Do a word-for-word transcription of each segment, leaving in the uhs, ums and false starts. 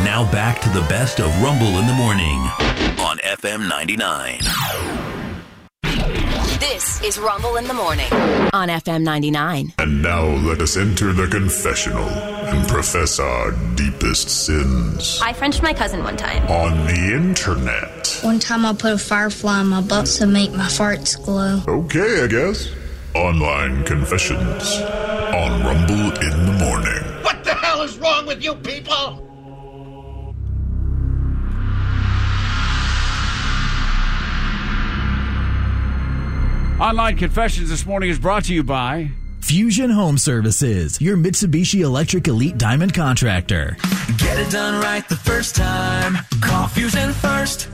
Now back to the best of Rumble in the Morning on F M ninety-nine. This is Rumble in the Morning on F M ninety-nine. And now let us enter the confessional and profess our deepest sins. I Frenched my cousin one time. On the internet. One time I put a firefly in my butt to make my farts glow. Okay, I guess. Online confessions on Rumble in the Morning. What the hell is wrong with you people? Online Confessions this morning is brought to you by Fusion Home Services, your Mitsubishi Electric Elite Diamond contractor. Get it done right the first time. Call Fusion first.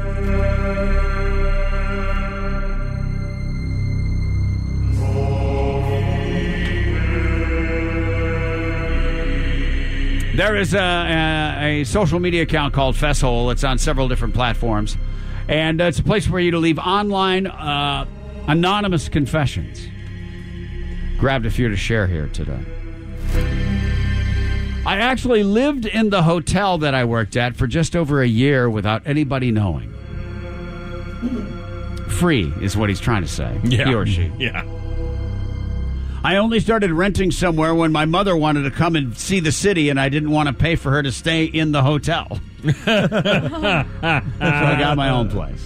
There is a, a, a social media account called Fesshole. It's on several different platforms. And uh, it's a place for you to leave online uh, anonymous confessions. Grabbed a few to share here today. I actually lived in the hotel that I worked at for just over a year without anybody knowing. Free is what he's trying to say. Yeah. He or she. Yeah. I only started renting somewhere when my mother wanted to come and see the city, and I didn't want to pay for her to stay in the hotel. So I got my own place.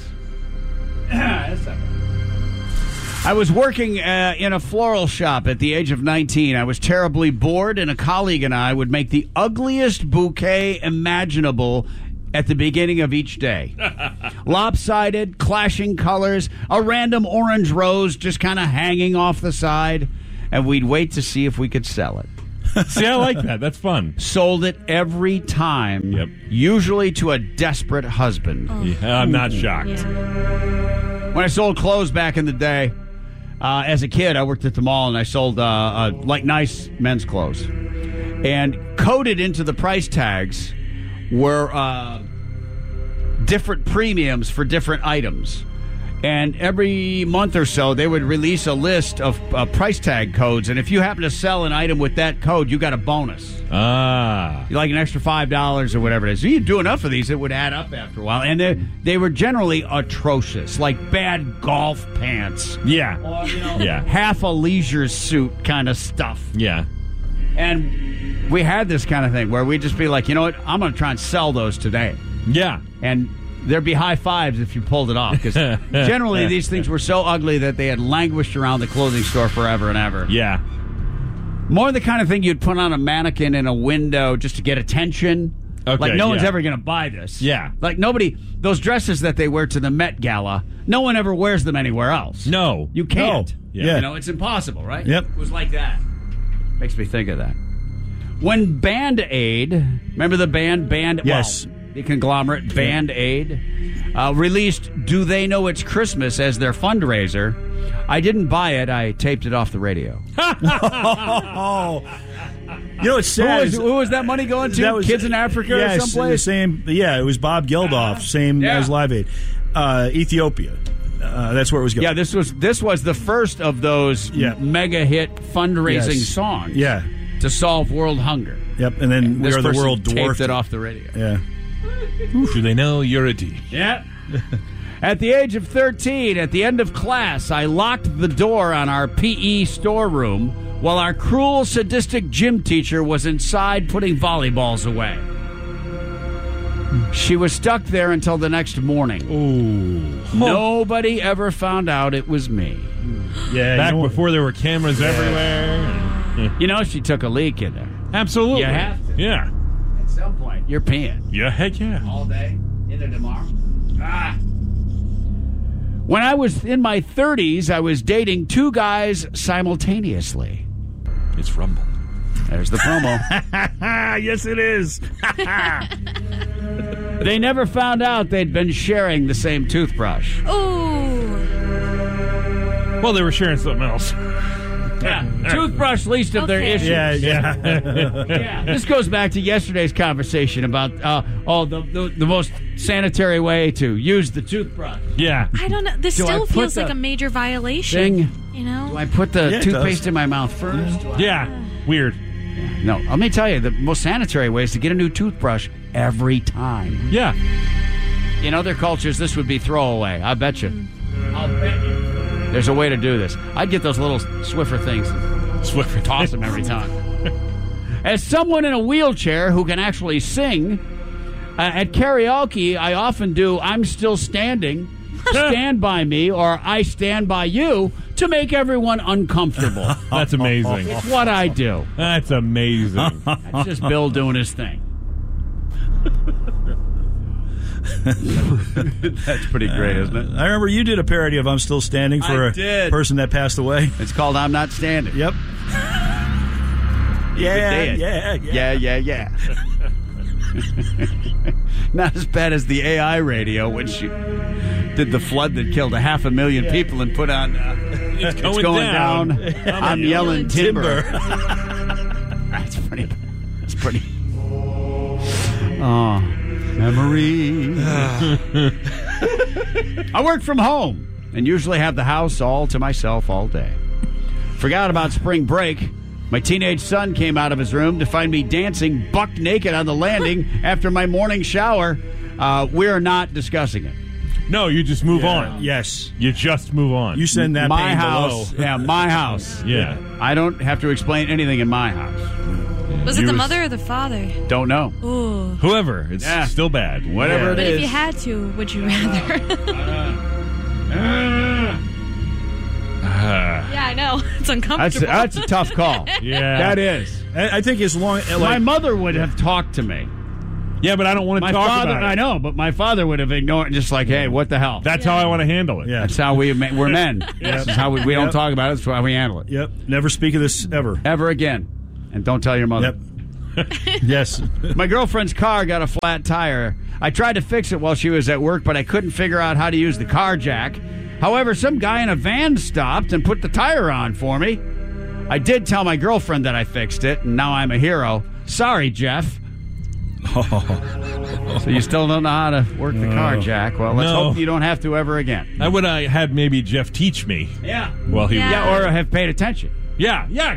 I was working uh, in a floral shop at the age of nineteen. I was terribly bored, and a colleague and I would make the ugliest bouquet imaginable at the beginning of each day. Lopsided, clashing colors, a random orange rose just kind of hanging off the side, and we'd wait to see if we could sell it. See, I like that. That's fun. Sold it every time, Yep. usually to a desperate husband. Oh. Yeah, I'm not shocked. Yeah. When I sold clothes back in the day, uh, as a kid, I worked at the mall, and I sold uh, uh, like nice men's clothes. And coded into the price tags were uh, different premiums for different items. And every month or so, they would release a list of uh, price tag codes. And if you happen to sell an item with that code, you got a bonus. Ah. Like an extra five dollars or whatever it is. So you do enough of these, it would add up after a while. And they, they were generally atrocious, like bad golf pants. Yeah. Or, you know, yeah. half a leisure suit kind of stuff. Yeah. And we had this kind of thing where we'd just be like, you know what, I'm going to try and sell those today. Yeah. And there'd be high fives if you pulled it off. Because generally these things were so ugly that they had languished around the clothing store forever and ever. Yeah. More the kind of thing you'd put on a mannequin in a window just to get attention. Okay, like, no yeah. one's ever going to buy this. Yeah. Like, nobody, those dresses that they wear to the Met Gala, no one ever wears them anywhere else. No. You can't. No. Yeah. You know, it's impossible, right? Yep. It was like that. Makes me think of that. When Band Aid, remember the band? Band Yes. Well, the conglomerate Band Aid uh, released Do They Know It's Christmas as their fundraiser. I didn't buy it. I taped it off the radio. oh. You know what's sad? Who was, is- who was that money going to? That was- Kids in Africa yes, or someplace? The same, yeah, it was Bob Geldof, same Yeah. as Live Aid. Uh, Ethiopia. Uh, that's where it was going. Yeah, this was this was the first of those Yeah. mega hit fundraising Yes. songs. Yeah. To solve world hunger. Yep, and then And we this are the person world taped dwarfed. it off the radio. Yeah. Do they know you're a D? Yeah. At the age of thirteen, at the end of class, I locked the door on our P E storeroom while our cruel, sadistic gym teacher was inside putting volleyballs away. She was stuck there until the next morning. Ooh. Nobody ever found out it was me. Yeah. Back you know, before there were cameras everywhere. You know, she took a leak in there. Absolutely. You have to. Yeah. At some point, you're peeing. Yeah, heck yeah. All day, into tomorrow. Ah. When I was in my thirties, I was dating two guys simultaneously. It's Rumble. There's the promo. yes, it is. They never found out they'd been sharing the same toothbrush. Ooh. Well, they were sharing something else. Yeah, toothbrush least of their Okay. issues. Yeah, yeah. Yeah, this goes back to yesterday's conversation about uh, oh the, the the most sanitary way to use the toothbrush. Yeah. I don't know. This Do I still put feels the like a major violation. Thing. You know? Do I put the Yeah, it toothpaste does. in my mouth first? Do I- Yeah. Weird. No, let me tell you, the most sanitary way is to get a new toothbrush every time. Yeah. In other cultures, this would be throwaway. I bet you. I'll bet you. There's a way to do this. I'd get those little Swiffer things and Swiffer toss them every time. As someone in a wheelchair who can actually sing, uh, at karaoke, I often do I'm Still Standing, Stand By Me, or I Stand By You to make everyone uncomfortable. That's amazing. It's what I do. That's amazing. That's just Bill doing his thing. That's pretty great, isn't it? I remember you did a parody of I'm Still Standing for I a did. person that passed away. It's called I'm Not Standing. Yep. yeah, did. yeah, Yeah, yeah, yeah. Not as bad as the A I radio, which did the flood that killed a half a million Yeah. people and put on uh, It's going, It's going down. down. I'm yelling timber. timber. That's pretty. That's pretty. Oh, memories. I work from home and usually have the house all to myself all day. Forgot about spring break. My teenage son came out of his room to find me dancing buck naked on the landing after my morning shower. Uh, we're not discussing it. No, you just move Yeah. on. Yes. You just move on. You send that my pain house. below. Yeah, my house. Yeah. I don't have to explain anything in my house. Was it You the was- mother or the father? Don't know. Ooh. Whoever. It's Yeah. still bad. Whatever But it if is. you had to, would you rather? yeah, I know. It's That's uncomfortable. that's a tough call. Yeah. That is. I, I think as long like, My mother would have talked to me. Yeah, but I don't want to My talk father, about it. I know, but my father would have ignored it, just like, hey, what the hell? That's how I want to handle it. Yeah. That's how we we're men. This is how we, we don't Yep. talk about it. That's how we handle it. Yep. Never speak of this ever. Ever again, and don't tell your mother. Yep. Yes. My girlfriend's car got a flat tire. I tried to fix it while she was at work, but I couldn't figure out how to use the car jack. However, some guy in a van stopped and put the tire on for me. I did tell my girlfriend that I fixed it, and now I'm a hero. Sorry, Jeff. So you still don't know how to work the car jack. Well, let's No. hope you don't have to ever again. I would have had maybe Jeff teach me. Yeah. While he Yeah. Yeah, or have paid attention. Yeah, yeah,